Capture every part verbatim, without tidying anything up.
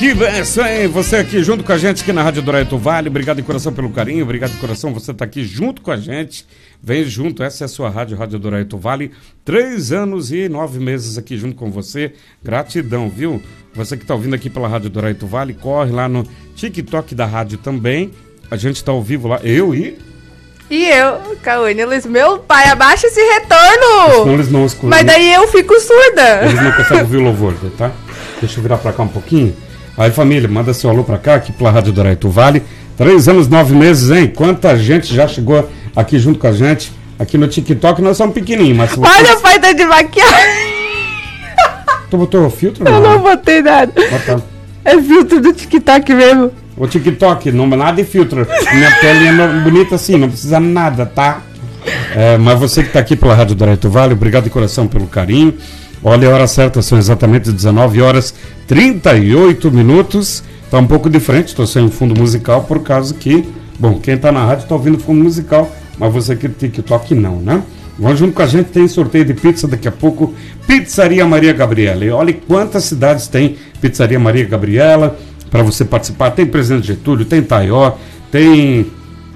Que benção, hein? Você aqui junto com a gente aqui na Rádio Doraito Vale. Obrigado de coração pelo carinho, obrigado de coração você tá aqui junto com a gente. Vem junto, essa é a sua rádio, Rádio Doraito Vale. Três anos e nove meses aqui junto com você. Gratidão, viu? Você que tá ouvindo aqui pela Rádio Doraito Vale, corre lá no TikTok da rádio também. A gente tá ao vivo lá, eu e... E eu, Cauane Luiz, meu pai, abaixa esse retorno! Não, eles não escutam. Mas daí eu fico surda. Eles não conseguem ouvir o louvor, tá? Deixa eu virar pra cá um pouquinho. Aí, família, manda seu alô pra cá, aqui pela Rádio Doraito Vale. Três anos, nove meses, hein? Quanta gente já chegou aqui junto com a gente. Aqui no TikTok nós somos pequenininhos, mas... Vocês... Olha, o pai tá de maquiagem. Tu botou o filtro? Eu não botei nada. Bota. É filtro do TikTok mesmo. O TikTok, não nada de filtro. Minha pele é bonita assim, não precisa nada, tá? É, mas você que tá aqui pela Rádio Doraito Vale, obrigado de coração pelo carinho. Olha, a hora certa são exatamente dezenove horas e trinta e oito minutos. Tá um pouco diferente, estou sem fundo musical por causa que, bom, quem tá na rádio tá ouvindo fundo musical, mas você que tem TikTok não, né? Vamos junto com a gente, tem sorteio de pizza daqui a pouco. Pizzaria Maria Gabriela. E olha quantas cidades tem Pizzaria Maria Gabriela para você participar. Tem Presidente Getúlio, tem Taió, tem...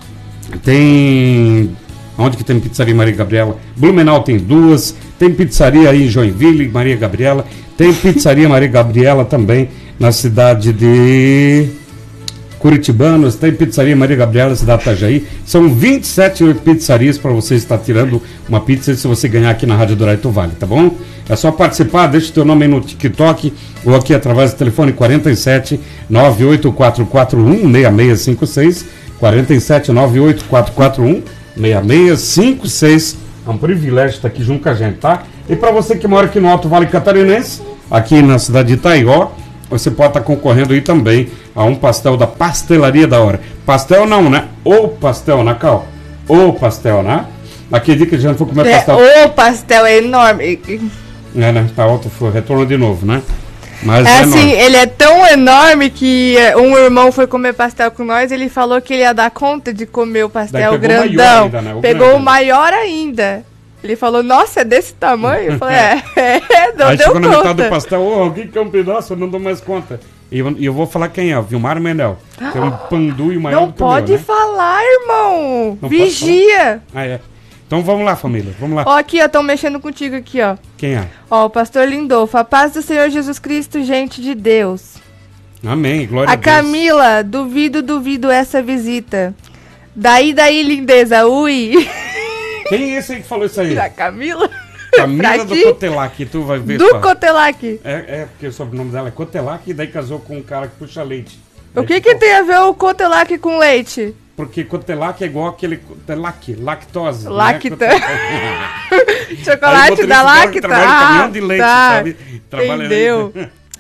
Tem... Onde que tem Pizzaria Maria Gabriela? Blumenau tem duas. Tem pizzaria aí em Joinville, Maria Gabriela. Tem Pizzaria Maria Gabriela também na cidade de Curitibanos. Tem Pizzaria Maria Gabriela na cidade de Itajaí. São vinte e sete pizzarias para você estar tirando uma pizza se você ganhar aqui na Rádio Doraito Vale, tá bom? É só participar, deixa o teu nome aí no TikTok ou aqui através do telefone quarenta e sete, nove oito quatro quatro um, seis seis cinco seis. quarenta e sete, nove oito quatro quatro um, seis seis cinco seis. É um privilégio estar aqui junto com a gente, tá? E para você que mora aqui no Alto Vale Catarinense, aqui na cidade de Itaió, você pode estar concorrendo aí também a um pastel da Pastelaria da Hora. Pastel não, né? O pastel, né, Cal? O pastel, né? Aquele dia que a gente foi comer é, pastel. O pastel é enorme. É, né? Tá alto, foi retorno de novo, né? Mas é, é assim, enorme. ele é tão enorme que um irmão foi comer pastel com nós, ele falou que ele ia dar conta de comer o pastel Daí pegou grandão. O maior ainda, né? O pegou grande. o maior ainda. Ele falou, nossa, é desse tamanho? Eu falei, é, é não Aí deu chegou conta. na metade do pastel, ô, oh, que é um pedaço, eu não dou mais conta. E eu, eu vou falar quem é, o Vilmar Menel. Que é um panduio maior Não do que o pode meu, né? falar, irmão. Não Vigia. Ah, é. Então vamos lá, família, vamos lá. Ó, aqui, ó, estão mexendo contigo aqui, ó. Quem é? Ó, o pastor Lindolfo. A paz do Senhor Jesus Cristo, gente de Deus. Amém, glória a, A Deus. Camila, duvido, duvido essa visita. Daí, daí, lindeza, ui. Quem é esse aí que falou isso aí? Da Camila? Camila Pra do ti? Cotelac, tu vai ver Do só. Cotelac. É, é, porque o sobrenome dela é Cotelac e daí casou com um cara que puxa leite. O Daí que ficou- que tem a ver o Cotelac com leite? Porque Cotelac é igual aquele Cotelac, lactose. né? Lacta. Cote- Aí o Chocolate motorista da dela que Lacta. trabalha em caminhão de leite, tá. sabe? Trabalha Entendeu?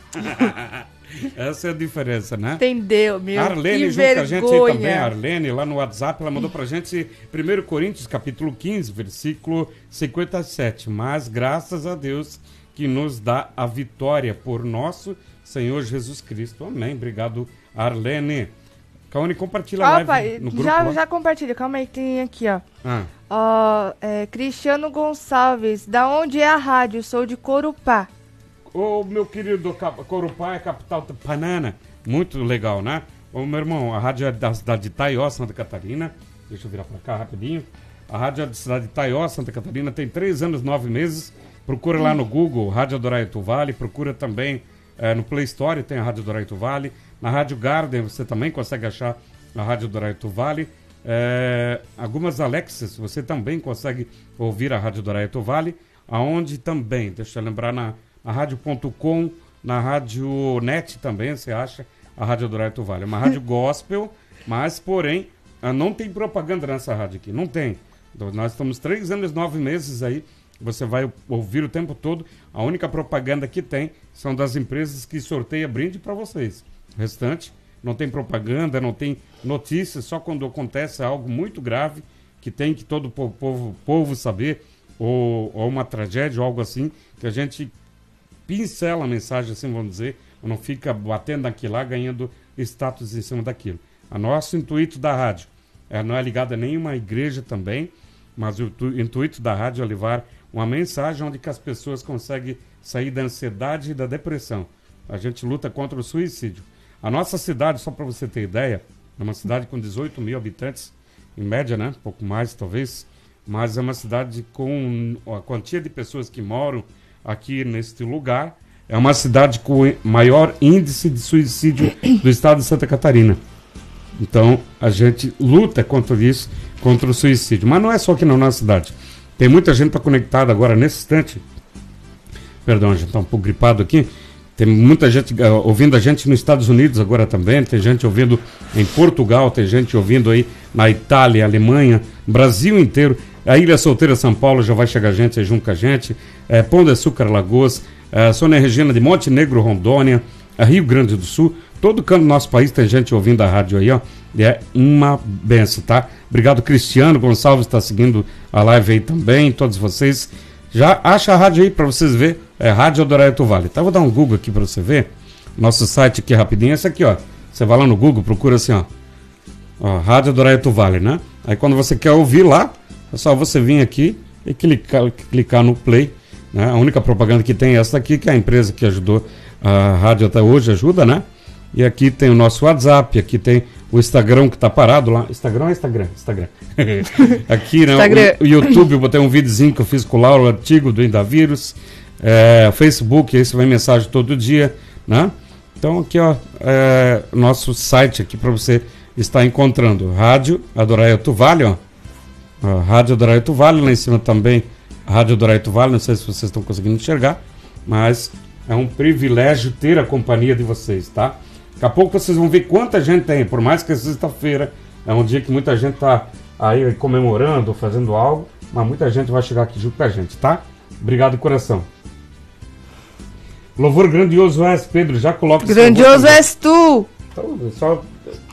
Essa é a diferença, né? Entendeu, meu. A Arlene que junto com a gente aí vergonha. também, a Arlene, lá no WhatsApp, ela mandou pra gente primeiro Coríntios, capítulo quinze, versículo cinquenta e sete. Mas graças a Deus que nos dá a vitória por nosso Senhor Jesus Cristo. Amém. Obrigado, Arlene. Caone, compartilha a Opa, live no grupo. já, lá. já compartilha. Calma aí, tem aqui, ó. Ah, Ó, é, Cristiano Gonçalves, da onde é a rádio? Sou de Corupá. ô, meu querido Cap- Corupá, é capital de Panana. Muito legal, né? Ô, meu irmão, a rádio é da cidade de Taió, Santa Catarina. Deixa eu virar pra cá rapidinho. A rádio é da cidade de Taió, Santa Catarina. Tem três anos, nove meses. Procura lá no Google, Rádio Doraito Vale. Procura também eh, no Play Store, tem a Rádio Doraito Vale. Na Rádio Garden, você também consegue achar a Rádio Doraito Vale. Eh, algumas Alexas, você também consegue ouvir a Rádio Doraito Vale. Aonde também, deixa eu lembrar, na, na rádio ponto com, na Rádio Net também você acha a Rádio Doraito Vale. É uma rádio gospel, mas, porém, ah, não tem propaganda nessa rádio aqui, não tem. Então, nós estamos três anos, nove meses aí, você vai ouvir o tempo todo. A única propaganda que tem são das empresas que sorteiam brinde para vocês. O restante, não tem propaganda, não tem notícias, só quando acontece algo muito grave, que tem que todo o po- povo, povo saber, ou, ou uma tragédia, ou algo assim, que a gente pincela a mensagem, assim vamos dizer, não fica batendo aqui lá, ganhando status em cima daquilo. A nosso intuito da rádio é, não é ligada a nenhuma igreja também, mas o tu- intuito da rádio é levar uma mensagem onde que as pessoas conseguem sair da ansiedade e da depressão. A gente luta contra o suicídio. A nossa cidade, só para você ter ideia, é uma cidade com dezoito mil habitantes, em média, né? Um pouco mais, talvez. Mas é uma cidade com a quantia de pessoas que moram aqui neste lugar. É uma cidade com o maior índice de suicídio do estado de Santa Catarina. Então, a gente luta contra isso, contra o suicídio. Mas não é só aqui na nossa cidade. Tem muita gente tá conectada agora nesse instante. Perdão, a gente está um pouco gripado aqui. Tem muita gente uh, ouvindo a gente nos Estados Unidos agora também. Tem gente ouvindo em Portugal, tem gente ouvindo aí na Itália, Alemanha, Brasil inteiro. A Ilha Solteira São Paulo já vai chegar gente aí junto com a gente. É, Pão de Açúcar, Lagoas. É, Sônia Regina de Montenegro, Rondônia. É, Rio Grande do Sul. Todo canto do nosso país tem gente ouvindo a rádio aí, ó. E é uma benção, tá? Obrigado, Cristiano Gonçalves está seguindo a live aí também. Todos vocês. Já acha a rádio aí para vocês verem. É Rádio Adoraito Vale. Tá, vou dar um Google aqui para você ver. Nosso site aqui rapidinho. Esse aqui, ó. Você vai lá no Google, procura assim, ó. ó Rádio Adoraito Vale, né? Aí quando você quer ouvir lá, é só você vir aqui e clicar, clicar no play. Né? A única propaganda que tem é essa aqui, que é a empresa que ajudou a rádio até hoje, ajuda, né? E aqui tem o nosso WhatsApp, aqui tem o Instagram que tá parado lá. Instagram ou Instagram? Instagram. Aqui, né? Instagram. O, o YouTube, eu botei um videozinho que eu fiz com o Lauro, artigo do Indavírus. É, Facebook, aí você vai mensagem todo dia, né? Então aqui, ó, é, nosso site aqui para você estar encontrando. Rádio Adoraito Vale, ó. ó. Rádio Adoraito Vale, lá em cima também. Rádio Adoraito Vale, não sei se vocês estão conseguindo enxergar, mas é um privilégio ter a companhia de vocês, tá? Daqui a pouco vocês vão ver quanta gente tem, por mais que sexta-feira é um dia que muita gente tá aí comemorando, fazendo algo, mas muita gente vai chegar aqui junto com a gente, tá? Obrigado de coração. Louvor grandioso és, Pedro, já coloca... Grandioso és tu! Então, só